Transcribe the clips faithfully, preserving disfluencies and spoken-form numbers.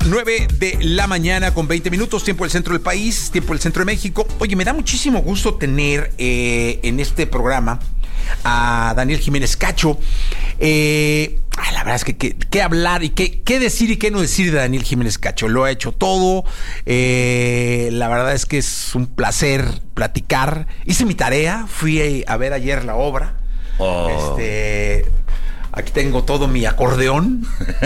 nueve de la mañana con veinte minutos, tiempo del centro del país, tiempo del centro de México. Oye, me da muchísimo gusto tener eh, en este programa a Daniel Jiménez Cacho. Eh, la verdad es que qué hablar y qué, qué decir y qué no decir de Daniel Jiménez Cacho. Lo ha hecho todo. Eh, la verdad es que es un placer platicar. Hice mi tarea, fui a ver ayer la obra. Oh. Este... Aquí tengo todo mi acordeón.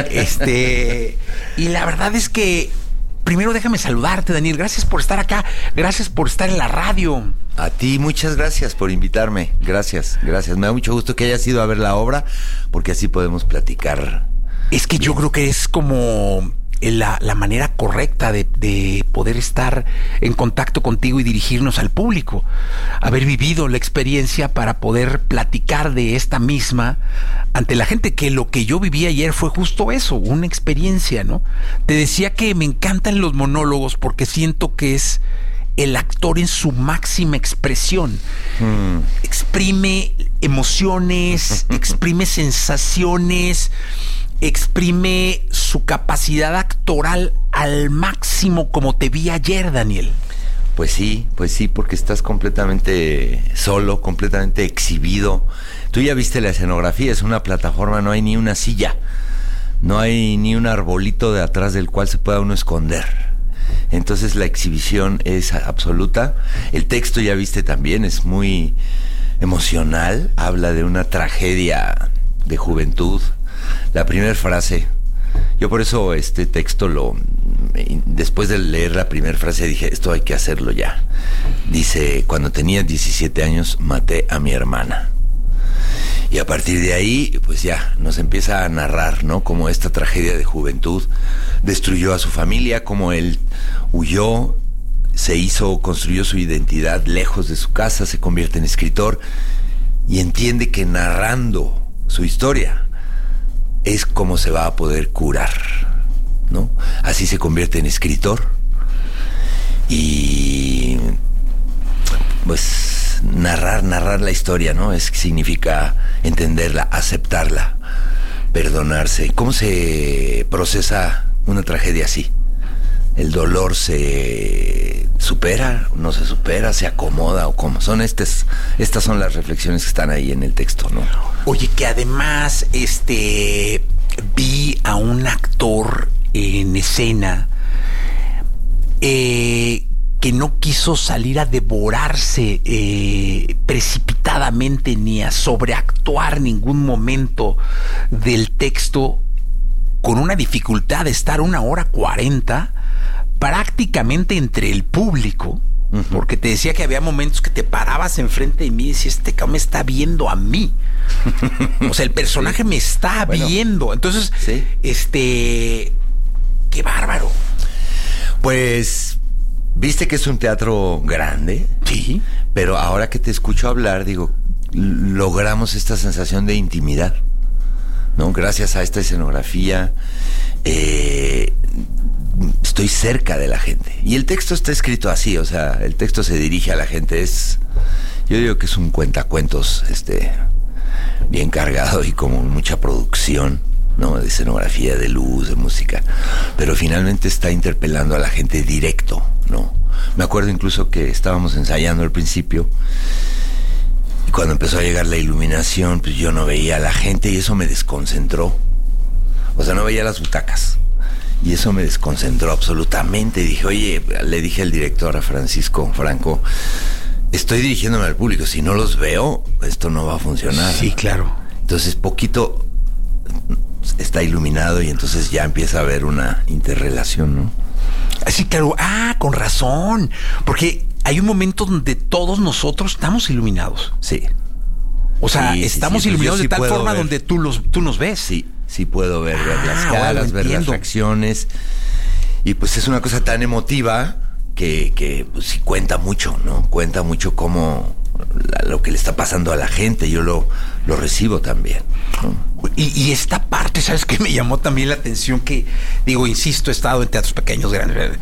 Este, y la verdad es que primero déjame saludarte, Daniel. Gracias por estar acá. Gracias por estar en la radio. A ti, muchas gracias por invitarme. Gracias, gracias. Me da mucho gusto que hayas ido a ver la obra, porque así podemos platicar. Es que bien. Yo creo que es como la, la manera correcta de, de poder estar en contacto contigo y dirigirnos al público. Haber vivido la experiencia para poder platicar de esta misma ante la gente, que lo que yo viví ayer fue justo eso, una experiencia, ¿no? Te decía que me encantan los monólogos porque siento que es el actor en su máxima expresión. Mm. Exprime emociones, exprime sensaciones, exprime su capacidad actoral al máximo, como te vi ayer, Daniel. Pues sí, pues sí, porque estás completamente solo, completamente exhibido. Tú ya viste la escenografía, es una plataforma, no hay ni una silla, no hay ni un arbolito de atrás del cual se pueda uno esconder. Entonces la exhibición es absoluta. El texto, ya viste también, es muy emocional, habla de una tragedia de juventud. La primera frase, yo por eso este texto lo... Después de leer la primera frase dije, esto hay que hacerlo ya. Dice, cuando tenía diecisiete años maté a mi hermana. Y a partir de ahí, pues ya, nos empieza a narrar, ¿no? Cómo esta tragedia de juventud destruyó a su familia, cómo él huyó, se hizo, construyó su identidad lejos de su casa, se convierte en escritor y entiende que narrando su historia es como se va a poder curar, ¿no? Así se convierte en escritor y pues narrar, narrar la historia, ¿no? Es significa entenderla, aceptarla, perdonarse. ¿Cómo se procesa una tragedia así? ¿El dolor se supera, no se supera, se acomoda o cómo? Son estas, estas son las reflexiones que están ahí en el texto, ¿no? Oye, que además este vi a un actor en escena eh, que no quiso salir a devorarse eh, precipitadamente ni a sobreactuar ningún momento del texto, con una dificultad de estar una hora cuarenta prácticamente entre el público. Uh-huh. Porque te decía que había momentos que te parabas enfrente de mí y decías, este cabrón me está viendo a mí. O sea, el personaje sí. me está bueno, viendo. Entonces, sí. este... ¡Qué bárbaro! Pues, ¿viste que es un teatro grande? Sí. Pero ahora que te escucho hablar, digo, logramos esta sensación de intimidad, ¿no? Gracias a esta escenografía, eh, estoy cerca de la gente. Y el texto está escrito así, o sea, el texto se dirige a la gente. Es, yo digo que es un cuentacuentos, este, bien cargado y como mucha producción, ¿no? De escenografía, de luz, de música, pero finalmente está interpelando a la gente directo, ¿no? Me acuerdo incluso que estábamos ensayando al principio y cuando empezó a llegar la iluminación, pues yo no veía a la gente y eso me desconcentró. O sea, no veía las butacas y eso me desconcentró absolutamente. Y dije, oye, le dije al director, a Francisco Franco, estoy dirigiéndome al público, si no los veo, esto no va a funcionar. Sí, claro. Entonces, poquito está iluminado y entonces ya empieza a haber una interrelación, ¿no? Así, claro. Ah, con razón. Porque hay un momento donde todos nosotros estamos iluminados. Sí. O sea, sí, estamos sí, sí. iluminados Sí de tal forma ver. donde tú, los, tú nos ves. Sí, sí puedo ver, ver ah, las caras, bueno, ver las reacciones. Y pues es una cosa tan emotiva que, que pues, sí cuenta mucho, ¿no? Cuenta mucho cómo la, lo que le está pasando a la gente. Yo lo, lo recibo también, ¿no? Y, y esta parte, ¿sabes qué? Me llamó también la atención que, digo, insisto, he estado en teatros pequeños, grandes.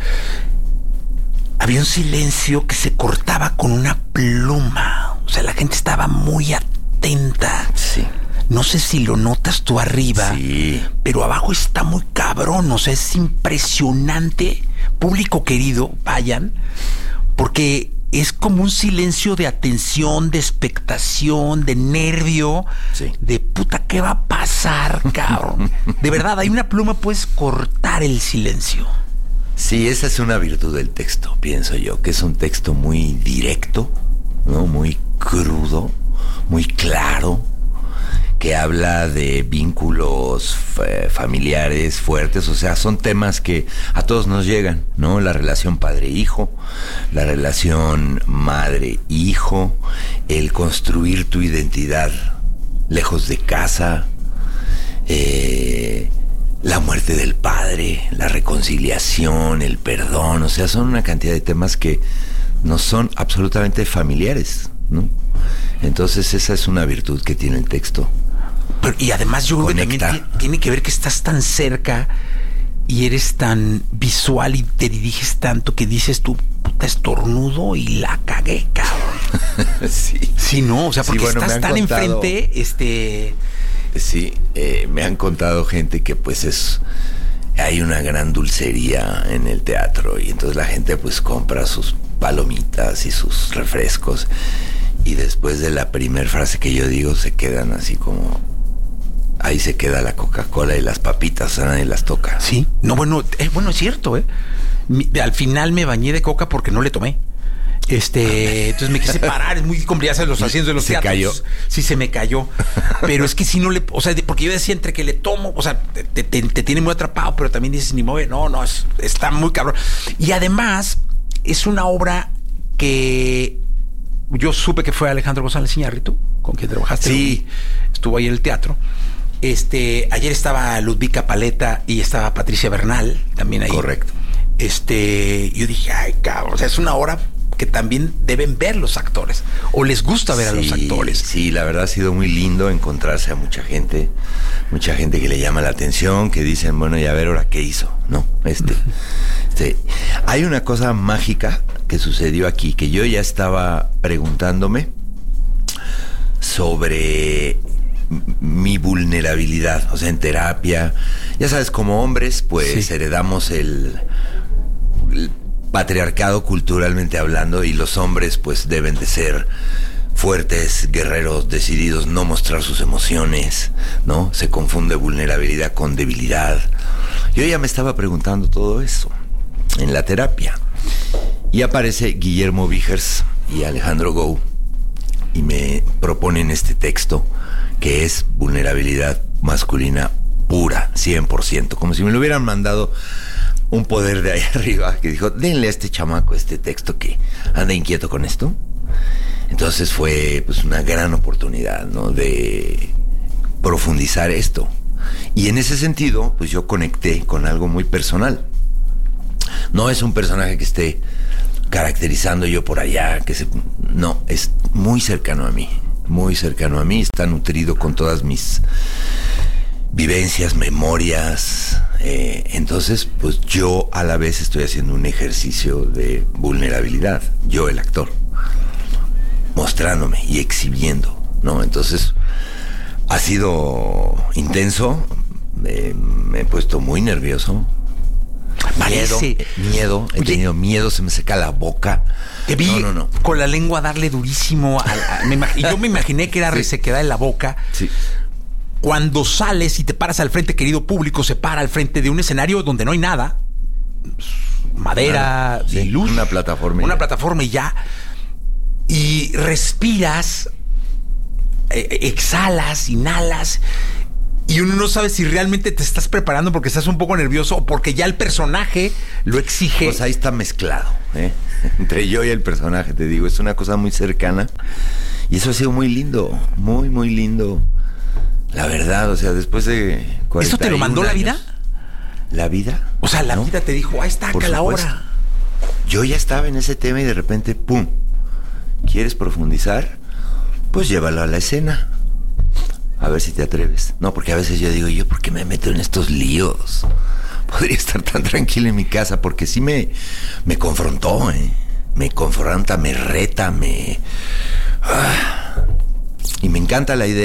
Había un silencio que se cortaba con una pluma. O sea, la gente estaba muy atenta. Sí. No sé si lo notas tú arriba, sí, pero abajo está muy cabrón, o sea, es impresionante. Público querido, vayan, porque es como un silencio de atención, de expectación, de nervio, sí. de puta, ¿qué va a pasar, cabrón? De verdad, hay una pluma, puedes cortar el silencio. Sí, esa es una virtud del texto, pienso yo, que es un texto muy directo, ¿no? Muy crudo, muy claro, que habla de vínculos eh, familiares fuertes, o sea, son temas que a todos nos llegan, ¿no? La relación padre-hijo, la relación madre-hijo, el construir tu identidad lejos de casa, eh... la muerte del padre, la reconciliación, el perdón, o sea, son una cantidad de temas que nos son absolutamente familiares, ¿no? Entonces esa es una virtud que tiene el texto. Pero, y además yo creo que también t- tiene que ver que estás tan cerca y eres tan visual y te diriges tanto que dices tú, puta, estornudo y la cagué, cabrón. sí. Sí, no, o sea, porque sí, bueno, estás tan contado... enfrente, este... Sí, eh, me han contado gente que pues es... hay una gran dulcería en el teatro y entonces la gente pues compra sus palomitas y sus refrescos y después de la primer frase que yo digo se quedan así como... ahí se queda la Coca-Cola y las papitas, o sea, nadie las toca. Sí, no, bueno, eh, bueno, es cierto, ¿eh? Mi, al final me bañé de coca porque no le tomé. Este, entonces me quise parar, es muy complicado hacer los asientos de los se teatros. Cayó. Sí, se me cayó. Pero es que si no le, o sea, porque yo decía entre que le tomo, o sea, te, te, te tiene muy atrapado, pero también dices, ni mueve, no, no, es, está muy cabrón. Y además, es una obra que yo supe que fue Alejandro González Iñárritu, con quien trabajaste. Sí. Estuvo ahí en el teatro. Este, ayer estaba Ludvika Paleta y estaba Patricia Bernal también ahí. Correcto. Este, yo dije, ay, cabrón, o sea, es una obra que también deben ver los actores o les gusta ver sí, a los actores. Sí, la verdad ha sido muy lindo encontrarse a mucha gente, mucha gente que le llama la atención, que dicen, bueno, y a ver ahora qué hizo, ¿no? Este, este, hay una cosa mágica que sucedió aquí, que yo ya estaba preguntándome sobre mi vulnerabilidad, o sea, en terapia, ya sabes, como hombres, pues sí. heredamos el, el patriarcado culturalmente hablando y los hombres pues deben de ser fuertes, guerreros, decididos, no mostrar sus emociones, ¿no? Se confunde vulnerabilidad con debilidad. Yo ya me estaba preguntando todo eso en la terapia y aparece Guillermo Vigers y Alejandro Gou y me proponen este texto que es vulnerabilidad masculina pura, cien por ciento, como si me lo hubieran mandado un poder de ahí arriba que dijo, denle a este chamaco este texto que anda inquieto con esto. Entonces fue pues una gran oportunidad, ¿no? De profundizar esto. Y en ese sentido, pues yo conecté con algo muy personal. No es un personaje que esté caracterizando yo por allá, que se... no, es muy cercano a mí, muy cercano a mí, está nutrido con todas mis vivencias, memorias, eh, entonces pues yo a la vez estoy haciendo un ejercicio de vulnerabilidad, yo el actor, mostrándome y exhibiendo, ¿no? Entonces ha sido intenso, eh, me he puesto muy nervioso, miedo, Parece. miedo, he Oye, tenido miedo, se me seca la boca. Te vi no, no, no. con la lengua darle durísimo, a, a, me imag- y yo me imaginé que era Sí. resequedad en la boca. Sí. Cuando sales y te paras al frente, querido público, se para al frente de un escenario donde no hay nada, madera, Nada. Sí, y luz, una plataforma y una ya. plataforma y ya, y respiras, eh, exhalas, inhalas, y uno no sabe si realmente te estás preparando porque estás un poco nervioso o porque ya el personaje lo exige. Pues ahí está mezclado, ¿eh? Entre yo y el personaje, te digo, es una cosa muy cercana y eso ha sido muy lindo, muy, muy lindo. La verdad, o sea, después de cuarenta ¿Eso te lo mandó la vida? ¿La vida? O sea, la ¿No? vida te dijo, ahí está, Por acá la supuesto. hora. Yo ya estaba en ese tema y de repente, ¡pum! ¿Quieres profundizar? Pues llévalo a la escena. A ver si te atreves. No, porque a veces yo digo, ¿yo por qué me meto en estos líos? Podría estar tan tranquilo en mi casa, porque sí me, me confrontó, ¿eh? Me confronta, me reta, me... Ah. Y me encanta la idea,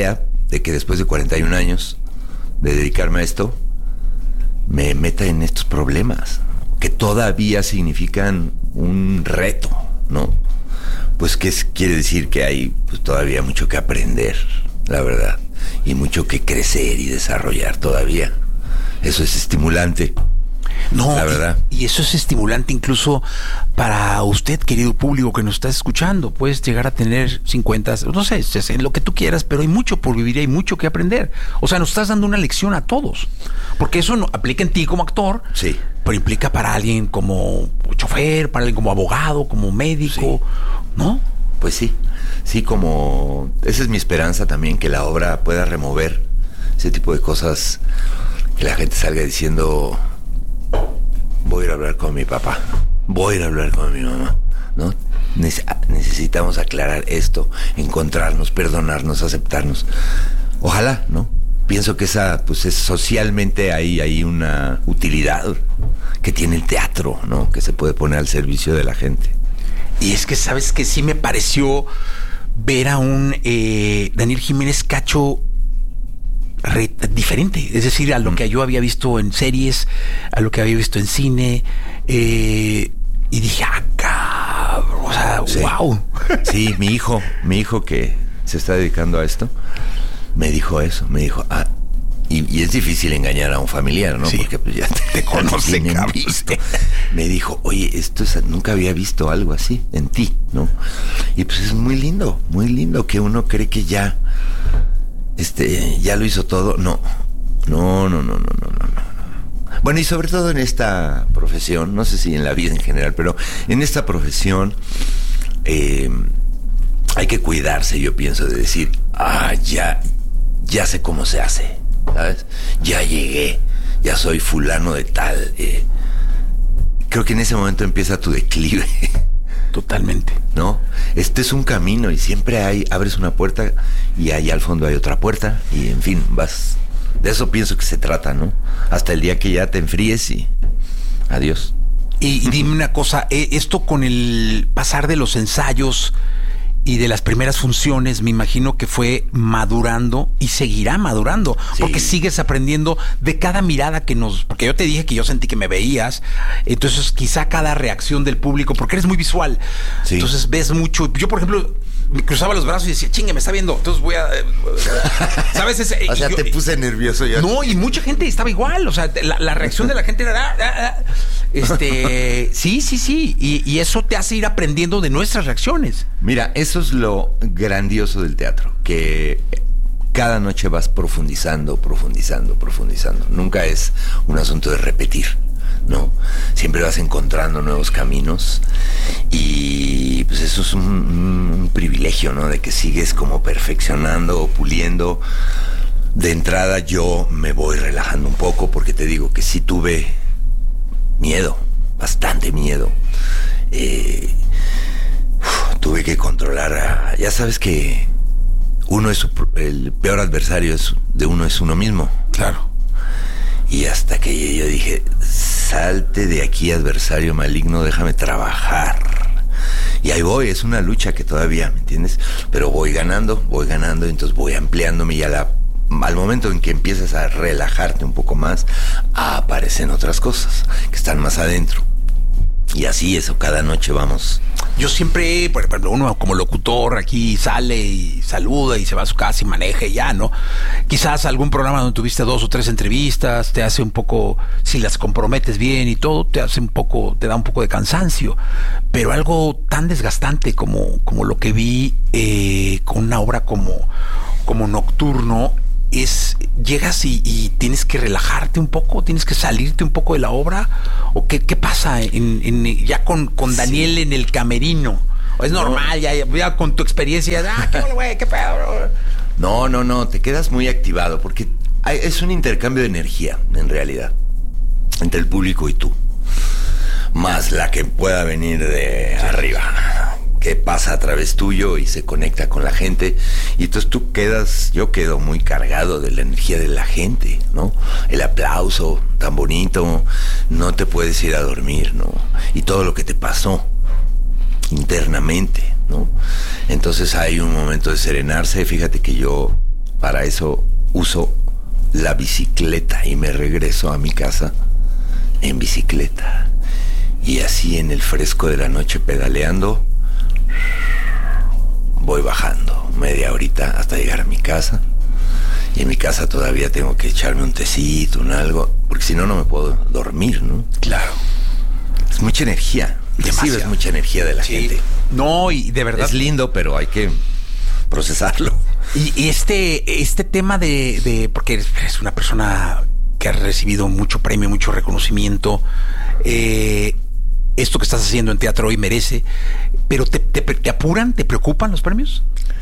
de que después de cuarenta y un años de dedicarme a esto, me meta en estos problemas, que todavía significan un reto, ¿no? Pues que es, quiere decir que hay pues, todavía mucho que aprender, la verdad, y mucho que crecer y desarrollar todavía. Eso es estimulante. No, la verdad. Y, y eso es estimulante incluso para usted, querido público que nos está escuchando. Puedes llegar a tener cincuenta, no sé, lo que tú quieras, pero hay mucho por vivir y hay mucho que aprender. O sea, nos estás dando una lección a todos. Porque eso no aplica en ti como actor, sí, pero implica para alguien como chofer, para alguien como abogado, como médico, sí. ¿No? Pues sí, sí, como... Esa es mi esperanza también, que la obra pueda remover ese tipo de cosas, que la gente salga diciendo... Voy a ir a hablar con mi papá, voy a ir a hablar con mi mamá, ¿no? Necesitamos aclarar esto, encontrarnos, perdonarnos, aceptarnos. Ojalá, ¿no? Pienso que esa, pues es socialmente hay, hay una utilidad que tiene el teatro, ¿no? Que se puede poner al servicio de la gente. Y es que, ¿sabes qué? Sí me pareció ver a un eh, Daniel Jiménez Cacho Re, diferente, es decir, a lo que yo había visto en series, a lo que había visto en cine, eh, y dije, ah, cabrón, o sea, sí. wow. Sí, mi hijo, mi hijo que se está dedicando a esto, me dijo eso, me dijo, ah, y, y es difícil engañar a un familiar, ¿no? Sí. Porque pues ya te, te conocen, visto. Me dijo, oye, esto es, nunca había visto algo así en ti, ¿no? Y pues es muy lindo, muy lindo que uno cree que ya Este, ya lo hizo todo. No, no, no, no, no, no, no, no. Bueno, y sobre todo en esta profesión, no sé si en la vida en general, pero en esta profesión eh, hay que cuidarse, yo pienso, de decir, ah, ya, ya sé cómo se hace, ¿sabes? Ya llegué, ya soy fulano de tal. Eh. Creo que en ese momento empieza tu declive. Totalmente. ¿No? Este es un camino y siempre hay, abres una puerta y allá al fondo hay otra puerta y en fin, vas, de eso pienso que se trata, ¿no? Hasta el día que ya te enfríes y adiós. Y, y dime una cosa, esto con el pasar de los ensayos y de las primeras funciones, me imagino que fue madurando y seguirá madurando, sí. Porque sigues aprendiendo de cada mirada que nos... Porque yo te dije que yo sentí que me veías, entonces quizá cada reacción del público, porque eres muy visual, sí. Entonces ves mucho... Yo, por ejemplo, me cruzaba los brazos y decía, chingue, me está viendo, entonces voy a... ¿Sabes? Ese, o sea, yo, te puse nervioso ya. No, y mucha gente estaba igual, o sea, la, la reacción de la gente era... Ah, ah, ah. Este, sí, sí, sí, y, y eso te hace ir aprendiendo de nuestras reacciones. Mira, eso es lo grandioso del teatro, que cada noche vas profundizando, profundizando, profundizando. Nunca es un asunto de repetir, ¿no? Siempre vas encontrando nuevos caminos y pues eso es un, un, un privilegio, ¿no? De que sigues como perfeccionando o puliendo. De entrada yo me voy relajando un poco porque te digo que sí tuve miedo, bastante miedo. Eh, uf, tuve que controlar a, ya sabes que uno es su, el peor adversario es, de uno es uno mismo. Claro. Y hasta que yo dije, salte de aquí, adversario maligno, déjame trabajar. Y ahí voy, es una lucha que todavía, ¿me entiendes? Pero voy ganando, voy ganando, entonces voy ampliándome y a la al momento en que empiezas a relajarte un poco más, aparecen otras cosas que están más adentro. Y así eso, cada noche vamos. Yo siempre, por ejemplo, uno como locutor aquí sale y saluda y se va a su casa y maneja y ya, ¿no? Quizás algún programa donde tuviste dos o tres entrevistas te hace un poco, si las comprometes bien y todo, te hace un poco, te da un poco de cansancio. Pero algo tan desgastante como, como lo que vi eh, con una obra como, como Nocturno, es, llegas y, y tienes que relajarte un poco, tienes que salirte un poco de la obra, o qué, qué pasa en, en, ya con, con Daniel sí. En el camerino, o es no. normal, ya, ya con tu experiencia, ah, qué güey, qué pedo. No, no, no, te quedas muy activado, porque hay, es un intercambio de energía, en realidad, entre el público y tú, más la que pueda venir de arriba, que pasa a través tuyo y se conecta con la gente, y entonces tú quedas, yo quedo muy cargado de la energía de la gente, ¿no? El aplauso tan bonito, no te puedes ir a dormir, ¿no? Y todo lo que te pasó internamente, ¿no? Entonces hay un momento de serenarse. Fíjate que yo para eso uso la bicicleta y me regreso a mi casa en bicicleta. Y así en el fresco de la noche pedaleando, voy bajando media horita hasta llegar a mi casa. Y en mi casa todavía tengo que echarme un tecito, un algo, porque si no, no me puedo dormir, ¿no? Claro. Es mucha energía. Recibes mucha energía de la sí. gente. No, y de verdad. Es lindo, pero hay que procesarlo. Y, y este, este tema de, de porque eres, eres una persona que ha recibido mucho premio, mucho reconocimiento. Eh, esto que estás haciendo en teatro hoy merece, pero te, te, te apuran, te preocupan los premios.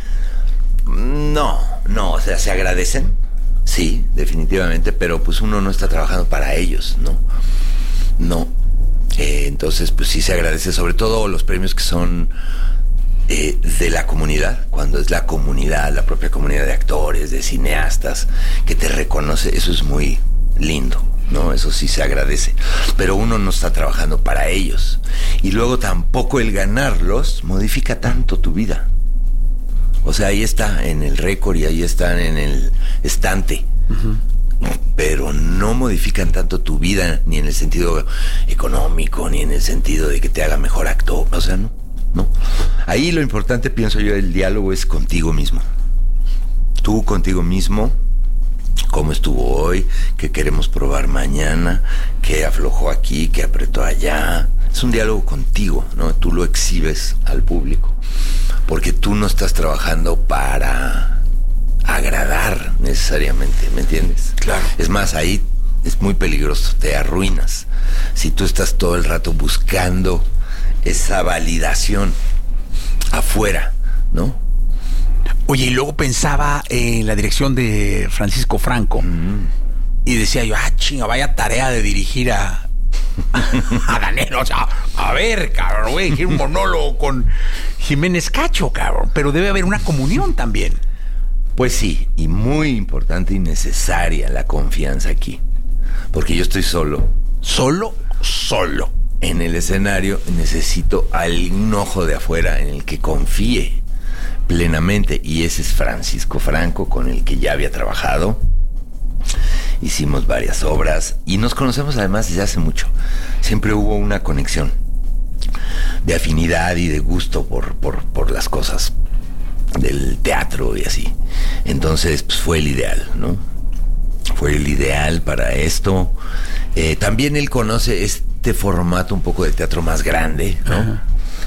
No, no, o sea, se agradecen, sí, definitivamente, pero pues uno no está trabajando para ellos, ¿no? No. Eh, entonces, pues sí se agradece, sobre todo los premios que son eh, de la comunidad, cuando es la comunidad, la propia comunidad de actores, de cineastas, que te reconoce, eso es muy lindo, ¿no? Eso sí se agradece, pero uno no está trabajando para ellos. Y luego tampoco el ganarlos modifica tanto tu vida. O sea, ahí está en el récord y ahí están en el estante. Uh-huh. Pero no modifican tanto tu vida, ni en el sentido económico, ni en el sentido de que te haga mejor actor. O sea, no, no. Ahí lo importante, pienso yo, el diálogo es contigo mismo. Tú contigo mismo, cómo estuvo hoy, qué queremos probar mañana, qué aflojó aquí, qué apretó allá. Es un diálogo contigo, ¿no? Tú lo exhibes al público, porque tú no estás trabajando para agradar necesariamente, ¿me entiendes? Claro. Es más, ahí es muy peligroso, te arruinas. Si tú estás todo el rato buscando esa validación afuera, ¿no? Oye, y luego pensaba en la dirección de Francisco Franco, mm. y decía yo, ah, chinga, vaya tarea de dirigir a a Daniel, o sea, a ver, cabrón, voy a dirigir un monólogo con Jiménez Cacho, cabrón, pero debe haber una comunión también. Pues sí, y muy importante y necesaria la confianza aquí, porque yo estoy solo. ¿Solo? Solo. En el escenario necesito algún ojo de afuera en el que confíe plenamente, y ese es Francisco Franco, con el que ya había trabajado. Hicimos varias obras y nos conocemos además desde hace mucho. Siempre hubo una conexión de afinidad y de gusto por, por, por las cosas del teatro y así. Entonces, pues fue el ideal, ¿no? Fue el ideal para esto. Eh, también él conoce este formato un poco de teatro más grande, ¿no? Ajá.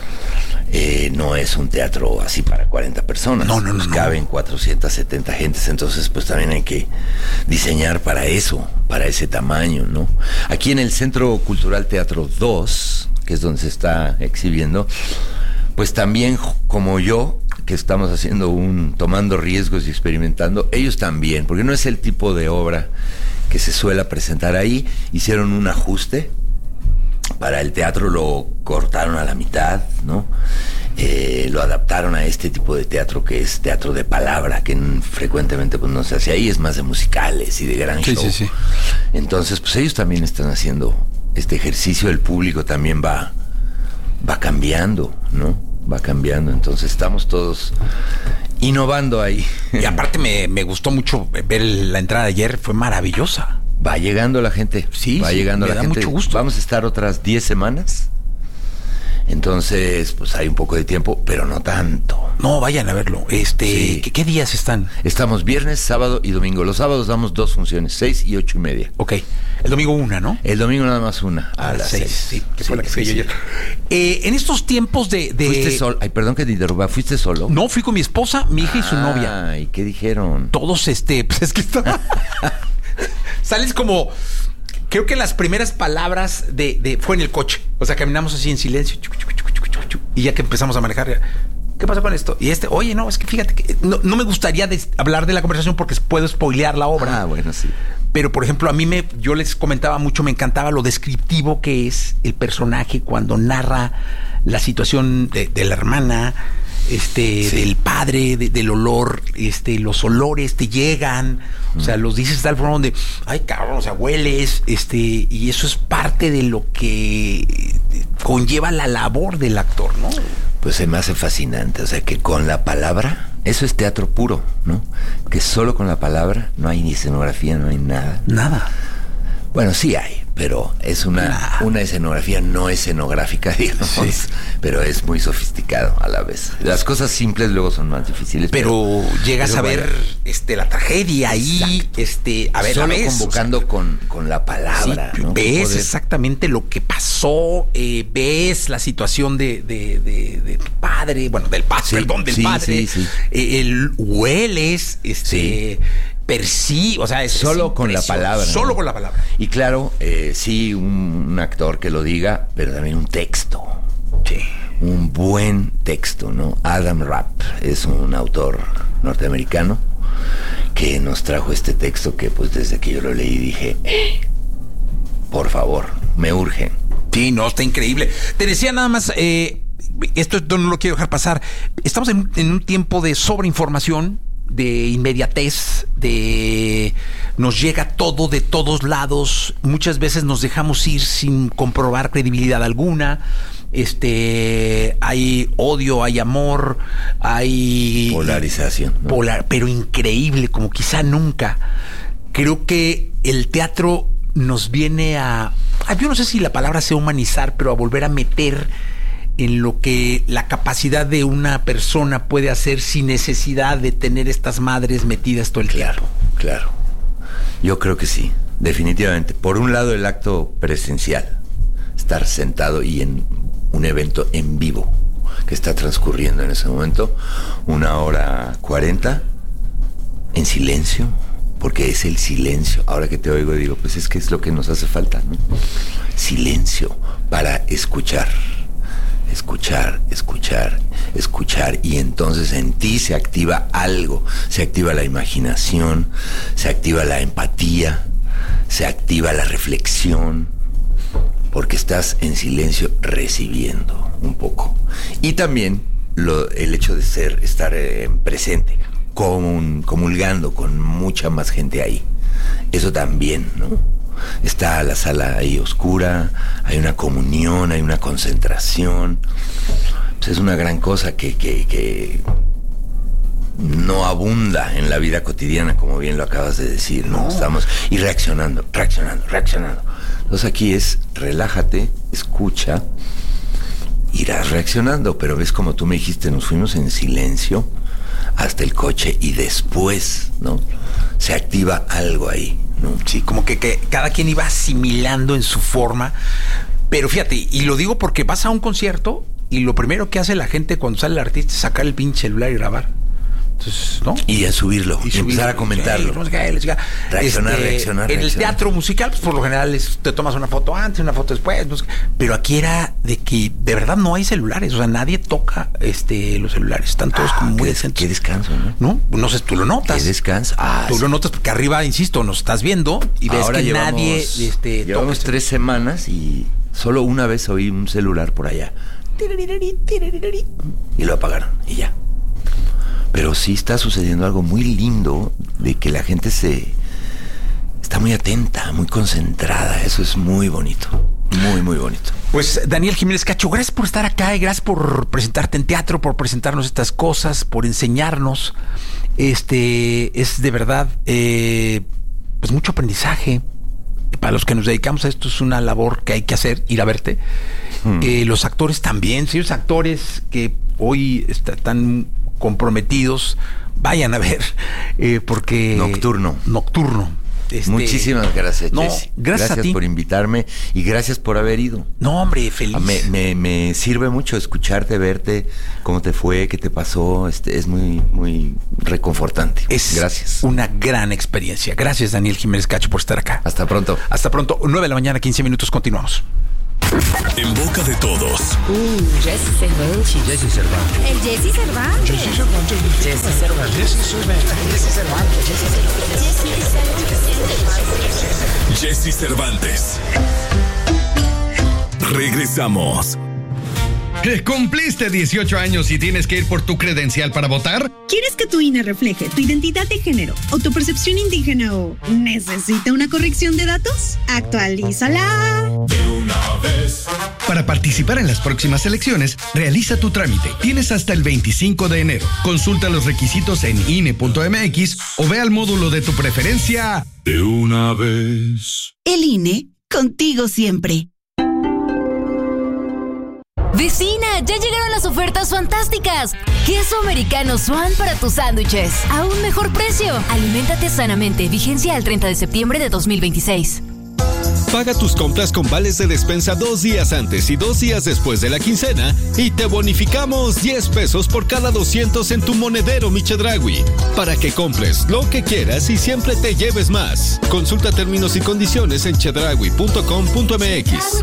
Eh, no es un teatro así para cuarenta personas. No, no, no. Pues caben cuatrocientas setenta gentes, entonces pues también hay que diseñar para eso, para ese tamaño, ¿no? Aquí en el Centro Cultural Teatro dos, que es donde se está exhibiendo, pues también como yo, que estamos haciendo un, tomando riesgos y experimentando, ellos también, porque no es el tipo de obra que se suele presentar ahí. Hicieron un ajuste. Para el teatro lo cortaron a la mitad, ¿no? Eh, lo adaptaron a este tipo de teatro que es teatro de palabra, que n- frecuentemente pues no se hace ahí, es más de musicales y de gran sí, show. Sí, sí. Entonces, pues ellos también están haciendo este ejercicio, el público también va, va cambiando, ¿no? Va cambiando, entonces estamos todos innovando ahí. Y aparte me, me gustó mucho ver la entrada de ayer, fue maravillosa. Va llegando la gente. Sí, va sí, llegando me la da gente. mucho gusto. Vamos a estar otras diez semanas. Entonces, pues hay un poco de tiempo, pero no tanto. No, vayan a verlo. Este, sí. ¿qué, ¿qué días están? Estamos viernes, sábado y domingo. Los sábados damos dos funciones, seis y ocho y media. Ok. El domingo una, ¿no? El domingo nada más una, a, a las seis. seis. Sí, que sí, fue la que fui sí, yo ayer. Eh, en estos tiempos de, de... ¿Fuiste solo? Ay, perdón que te interrumpa. ¿Fuiste solo? No, fui con mi esposa, mi hija ah, y su novia. Ay, ¿qué dijeron? Todos, este, pues es que estaba... Sales como... Creo que las primeras palabras de, de fue en el coche. O sea, caminamos así en silencio. Chuc, chuc, chuc, chuc, chuc, chuc, y ya que empezamos a manejar, ¿qué pasa con esto? Y este, oye, no, es que fíjate que no, no me gustaría de, hablar de la conversación porque puedo spoilear la obra. Ah, bueno, sí. Pero, por ejemplo, a mí me, yo les comentaba mucho, me encantaba lo descriptivo que es el personaje cuando narra la situación de, de la hermana, este, sí. del padre, de, del olor, este, los olores te llegan, mm. o sea, los dices de tal forma donde, ay, cabrón, o sea, hueles, este, y eso es parte de lo que conlleva la labor del actor, ¿no? Pues se me hace fascinante, o sea, que con la palabra Eso es teatro puro, ¿no? Que solo con la palabra, no hay ni escenografía, no hay nada. Nada. Bueno, sí hay, pero es una, nah. una escenografía no escenográfica, digamos, sí. Pero es muy sofisticado a la vez. Las cosas simples luego son más difíciles. Pero, pero llegas pero a ver bueno. este, la tragedia ahí, Exacto. este, a ver, Solo a ver, convocando o sea, con, con la palabra. Sí, ¿no? Ves poder... exactamente lo que pasó, eh, ves la situación de, de, de, de tu padre, bueno, del padre, sí, perdón, del sí, padre, sí, sí. Eh, el hueles, este... Sí. Percibe, o sea, es solo con la palabra. Solo ¿no? con la palabra. Y claro, eh, sí, un, un actor que lo diga, pero también un texto. Sí. Un buen texto, ¿no? Adam Rapp es un autor norteamericano que nos trajo este texto que pues desde que yo lo leí dije, eh, por favor, me urge. Sí, no, está increíble. Te decía nada más, eh, esto no lo quiero dejar pasar. Estamos en, en un tiempo de sobreinformación, de inmediatez, de nos llega todo de todos lados, muchas veces nos dejamos ir sin comprobar credibilidad alguna, este hay odio, hay amor, hay polarización, ¿no? polar, pero increíble, como quizá nunca. Creo que el teatro nos viene a, yo no sé si la palabra sea humanizar, pero a volver a meter en lo que la capacidad de una persona puede hacer sin necesidad de tener estas madres metidas todo el claro, tiempo. Claro, claro. Yo creo que sí, definitivamente. Por un lado, el acto presencial, estar sentado y en un evento en vivo que está transcurriendo en ese momento, una hora cuarenta, en silencio, porque es el silencio. Ahora que te oigo digo, pues es que es lo que nos hace falta, ¿no? Silencio para escuchar. Escuchar, escuchar, escuchar, y entonces en ti se activa algo, se activa la imaginación, se activa la empatía, se activa la reflexión, porque estás en silencio recibiendo un poco. Y también lo, el hecho de ser, estar eh, presente, comun, comulgando con mucha más gente ahí, eso también, ¿no? Está la sala ahí oscura, hay una comunión, hay una concentración. Pues es una gran cosa que, que, que no abunda en la vida cotidiana, como bien lo acabas de decir, ¿no? No. Estamos y reaccionando, reaccionando, reaccionando. Entonces aquí es relájate, escucha, irás reaccionando, pero ves como tú me dijiste, nos fuimos en silencio hasta el coche y después, ¿no? Se activa algo ahí, ¿no? Sí, como que, que cada quien iba asimilando en su forma. Pero fíjate, y lo digo porque vas a un concierto y lo primero que hace la gente cuando sale el artista es sacar el pinche celular y grabar. Entonces, ¿no? Y a subirlo, y, y empezar a comentarlo. Sí, reaccionar, este, reaccionar, reaccionar. En el teatro musical, pues por lo general es, te tomas una foto antes, una foto después. No sé, pero aquí era de que de verdad no hay celulares, o sea, nadie toca este los celulares, están todos ah, como muy decentes. Qué descanso, ¿no? No, no sé, tú lo notas. Qué descanso. Ah, tú sí. lo notas porque arriba, insisto, nos estás viendo y ves Ahora que llevamos, nadie este, llevamos toca tres semanas y solo una vez oí un celular por allá. Y lo apagaron y ya. Pero sí está sucediendo algo muy lindo de que la gente se está muy atenta, muy concentrada. Eso es muy bonito, muy, muy bonito. Pues Daniel Jiménez Cacho, gracias por estar acá y gracias por presentarte en teatro, por presentarnos estas cosas, por enseñarnos. Este es de verdad, eh, pues mucho aprendizaje. Para los que nos dedicamos a esto es una labor que hay que hacer, ir a verte. Hmm. Eh, los actores también, si los actores que hoy están comprometidos, vayan a ver, eh, porque... Nocturno. Nocturno. Este, Muchísimas gracias, no, Jesse. Gracias, gracias a ti. por invitarme y gracias por haber ido. No, hombre, feliz. Me, me, me sirve mucho escucharte, verte, cómo te fue, qué te pasó. Este, es muy, muy reconfortante. Es gracias. Una gran experiencia. Gracias, Daniel Jiménez Cacho, por estar acá. Hasta pronto. Hasta pronto. nueve de la mañana, quince minutos. Continuamos. En boca de todos. Uh, Jesse Cervantes. Jesse Cervantes. El Jesse Cervantes. Jesse Cervantes. Jesse Cervantes. Jesse Cervantes. Jesse Cervantes. Jesse Cervantes. Regresamos. ¿Cumpliste dieciocho años y tienes que ir por tu credencial para votar? ¿Quieres que tu I N E refleje tu identidad de género o tu percepción indígena o necesita una corrección de datos? ¡Actualízala! De una vez. Para participar en las próximas elecciones, realiza tu trámite. Tienes hasta el veinticinco de enero. Consulta los requisitos en I N E punto M X o ve al módulo de tu preferencia. De una vez. El I N E, contigo siempre. Vecina, ya llegaron las ofertas fantásticas. Queso americano Swan para tus sándwiches. A un mejor precio. Aliméntate sanamente. Vigencia al treinta de septiembre de dos mil veintiséis. Paga tus compras con vales de despensa dos días antes y dos días después de la quincena y te bonificamos diez pesos por cada doscientos en tu monedero Mi Chedraui, para que compres lo que quieras y siempre te lleves más. Consulta términos y condiciones en chedraui punto com punto m x.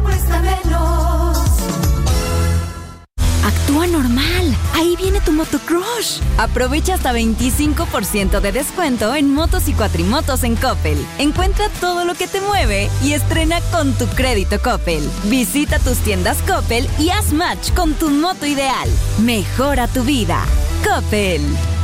Actúa normal. Ahí viene tu motocrush. Aprovecha hasta veinticinco por ciento de descuento en motos y cuatrimotos en Coppel. Encuentra todo lo que te mueve y estrena con tu crédito Coppel. Visita tus tiendas Coppel y haz match con tu moto ideal. Mejora tu vida. Coppel.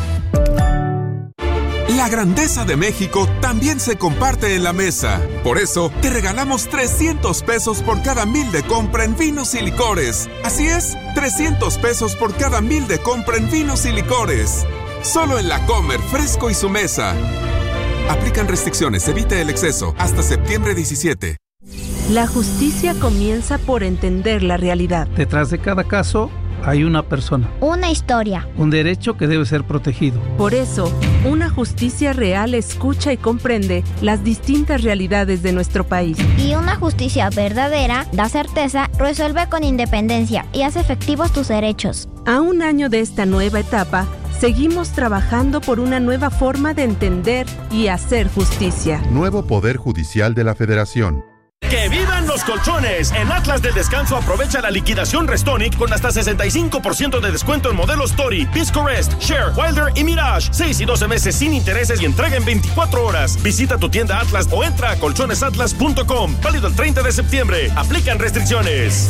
La grandeza de México también se comparte en la mesa. Por eso, te regalamos trescientos pesos por cada mil de compra en vinos y licores. Así es, trescientos pesos por cada mil de compra en vinos y licores. Solo en La Comer, Fresco y Su Mesa. Aplican restricciones, evite el exceso. Hasta septiembre diecisiete. La justicia comienza por entender la realidad. Detrás de cada caso hay una persona. Una historia. Un derecho que debe ser protegido. Por eso, una justicia real escucha y comprende las distintas realidades de nuestro país. Y una justicia verdadera da certeza, resuelve con independencia y hace efectivos tus derechos. A un año de esta nueva etapa, seguimos trabajando por una nueva forma de entender y hacer justicia. Nuevo Poder Judicial de la Federación. ¡Que vivan los colchones! En Atlas del Descanso aprovecha la liquidación Restonic con hasta sesenta y cinco por ciento de descuento en modelos Story, Pisco Rest, Share, Wilder y Mirage. seis y doce meses sin intereses y entrega en veinticuatro horas. Visita tu tienda Atlas o entra a colchones atlas punto com. Válido el treinta de septiembre. Aplican restricciones.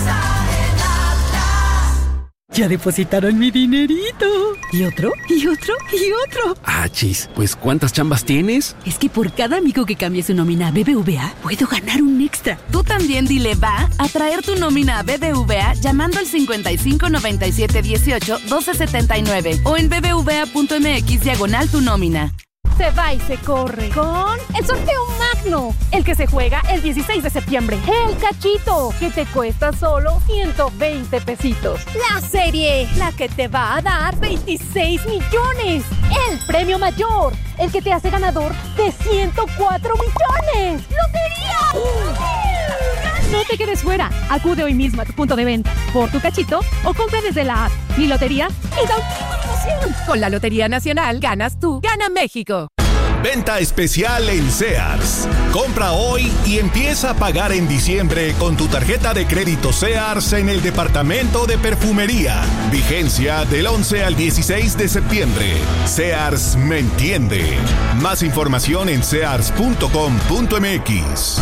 Ya depositaron mi dinerito. ¿Y otro? ¿Y otro? ¿Y otro? Ah, chis, pues ¿cuántas chambas tienes? Es que por cada amigo que cambie su nómina a B B V A, puedo ganar un extra. Tú también dile va a traer tu nómina a B B V A llamando al cincuenta y cinco noventa y siete dieciocho doce setenta y nueve o en b b v a punto m x diagonal tu nómina. Se va y se corre con el sorteo magno, el que se juega el dieciséis de septiembre. El cachito, que te cuesta solo ciento veinte pesitos. La serie, la que te va a dar veintiséis millones. El premio mayor, el que te hace ganador de ciento cuatro millones. ¡Lotería! ¡Uh! No te quedes fuera. Acude hoy mismo a tu punto de venta por tu cachito o compra desde la app Mi Lotería y da un kilo de emoción. Con la Lotería Nacional ganas tú, gana México. Venta especial en Sears. Compra hoy y empieza a pagar en diciembre con tu tarjeta de crédito Sears en el departamento de perfumería. Vigencia del once al dieciséis de septiembre. Sears me entiende. Más información en sears punto com punto m x.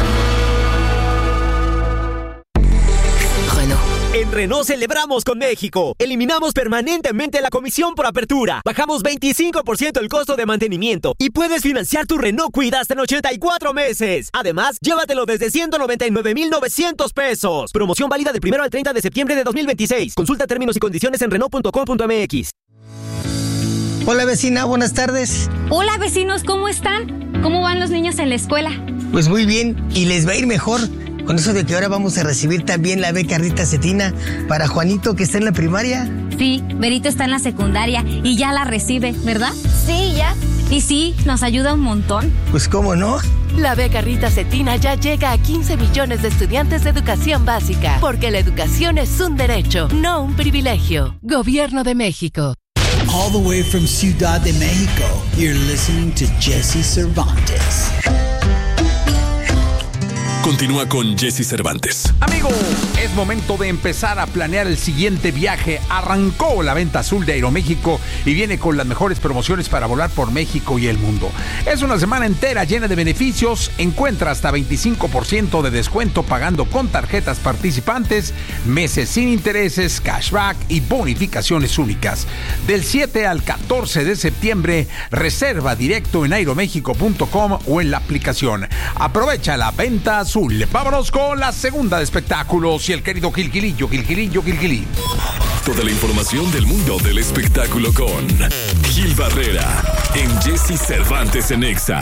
En Renault celebramos con México. Eliminamos permanentemente la comisión por apertura. Bajamos veinticinco por ciento el costo de mantenimiento. Y puedes financiar tu Renault Kwid hasta en ochenta y cuatro meses. Además, llévatelo desde ciento noventa y nueve mil novecientos pesos. Promoción válida del primero al treinta de septiembre de dos mil veintiséis. Consulta términos y condiciones en renault punto com punto m x. Hola vecina, buenas tardes. Hola vecinos, ¿cómo están? ¿Cómo van los niños en la escuela? Pues muy bien, y les va a ir mejor. Con eso de que ahora vamos a recibir también la beca Rita Cetina para Juanito, que está en la primaria. Sí, Berito está en la secundaria y ya la recibe, ¿verdad? Sí, ya. Y sí, nos ayuda un montón. Pues cómo no. La beca Rita Cetina ya llega a quince millones de estudiantes de educación básica, porque la educación es un derecho, no un privilegio. Gobierno de México. All the way from Ciudad de México, you're listening to Jesse Cervantes. Continúa con Jesse Cervantes. Amigo, es momento de empezar a planear el siguiente viaje. Arrancó la venta azul de Aeroméxico y viene con las mejores promociones para volar por México y el mundo. Es una semana entera llena de beneficios. Encuentra hasta veinticinco por ciento de descuento pagando con tarjetas participantes, meses sin intereses, cashback y bonificaciones únicas. Del siete al catorce de septiembre, reserva directo en aeroméxico punto com o en la aplicación. Aprovecha la venta azul. Vámonos con la segunda de espectáculos y el querido Gilgilillo, Gilgilillo, Gilgilí. Toda la información del mundo del espectáculo con Gil Barrera en Jesse Cervantes en Exa.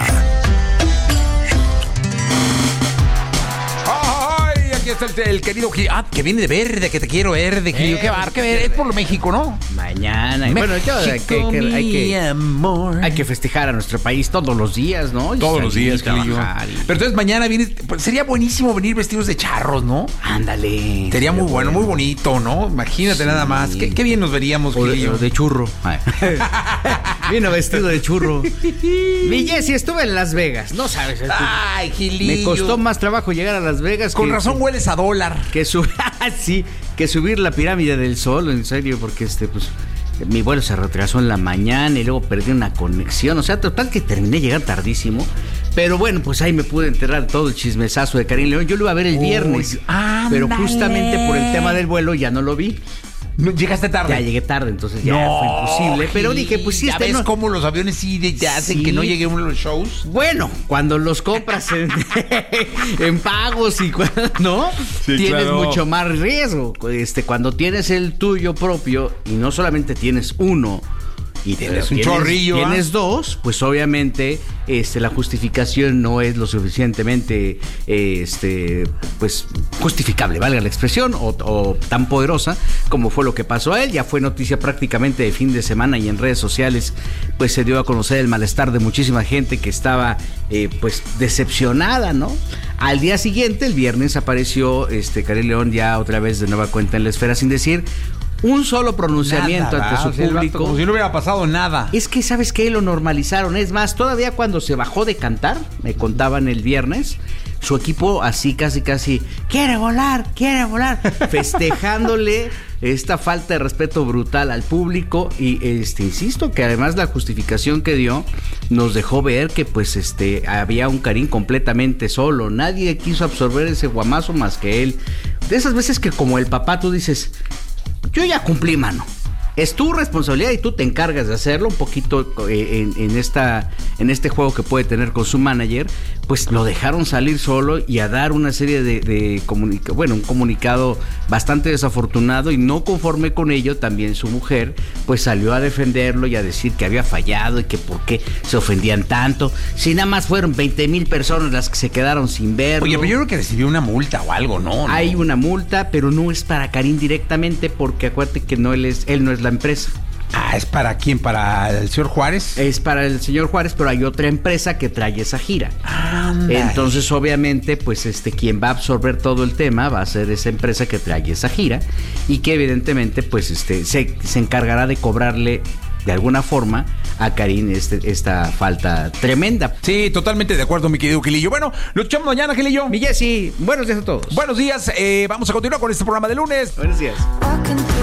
Aquí está el, el querido Gil. Ah, que viene de verde, que te quiero verde, Gil. Eh, qué bar, qué ver, es por México, ¿no? Mañana. México, bueno, yo, hay, que, que, hay, que, amor. hay que festejar a nuestro país todos los días, ¿no? Y todos los días, Gilillo. Y... Pero entonces mañana viene, pues, sería buenísimo venir vestidos de charros, ¿no? Ándale. Sería muy bueno, bueno, muy bonito, ¿no? Imagínate sí. Nada más. Qué, qué bien nos veríamos, Gilillo. De, de churro. Vino vestido de churro. Mi Jessy, estuve en Las Vegas, no sabes. Ay, Gilillo. Me costó más trabajo llegar a Las Vegas. Con que, razón hueles a dólar. Que, su, sí, que subir la pirámide del Sol, en serio, porque este, pues, mi vuelo se retrasó en la mañana y luego perdí una conexión. O sea, total que terminé llegar tardísimo. Pero bueno, pues ahí me pude enterar todo el chismesazo de Karim León. Yo lo iba a ver el viernes, Uy, pero justamente por el tema del vuelo ya no lo vi. ¿Llegaste tarde? Ya llegué tarde, entonces ya no, fue imposible. Pero dije, pues sí, ¿ya este ves no... cómo los aviones sí te hacen sí. que no llegue uno a los shows? Bueno, cuando los compras en, en pagos y cuando, ¿no? Sí, tienes claro. mucho más riesgo. Este, cuando tienes el tuyo propio y no solamente tienes uno, y tienes un chorrillo, tienes ¿eh? dos, pues obviamente este, la justificación no es lo suficientemente este, pues justificable, valga la expresión, o, o tan poderosa como fue lo que pasó a él. Ya fue noticia prácticamente de fin de semana y en redes sociales pues se dio a conocer el malestar de muchísima gente que estaba eh, pues decepcionada, ¿no? Al día siguiente, el viernes, apareció este Karim León ya otra vez de nueva cuenta en la esfera sin decir un solo pronunciamiento nada, ante su público. Vato, como si no hubiera pasado nada. Es que, ¿sabes qué? Lo normalizaron. Es más, todavía cuando se bajó de cantar, me contaban el viernes, su equipo así casi casi, quiere volar, quiere volar, festejándole esta falta de respeto brutal al público. Y este, insisto, que además la justificación que dio nos dejó ver que pues este había un Karim completamente solo. Nadie quiso absorber ese guamazo más que él. De esas veces que como el papá tú dices, yo ya cumplí, mano. Es tu responsabilidad y tú te encargas de hacerlo un poquito en, en, esta, en este juego que puede tener con su manager. Pues lo dejaron salir solo y a dar una serie de, de comunica- bueno, un comunicado bastante desafortunado, y no conforme con ello, también su mujer pues salió a defenderlo y a decir que había fallado y que por qué se ofendían tanto, si nada más fueron veinte mil personas las que se quedaron sin verlo. Oye, pero yo creo que recibió una multa o algo, ¿no? Hay no. una multa, pero no es para Karim directamente, porque acuérdate que no él es, él no es la empresa. Ah, ¿es para quién? ¿Para el señor Juárez? Es para el señor Juárez, pero hay otra empresa que trae esa gira. Anda. Entonces, obviamente, pues este quien va a absorber todo el tema va a ser esa empresa que trae esa gira y que evidentemente pues este se, se encargará de cobrarle de alguna forma a Karim este, esta falta tremenda. Sí, totalmente de acuerdo, mi querido Gilillo. Bueno, nos echamos mañana, Gilillo. Mi Jessy, buenos días a todos. Buenos días, eh, vamos a continuar con este programa de lunes. Buenos días.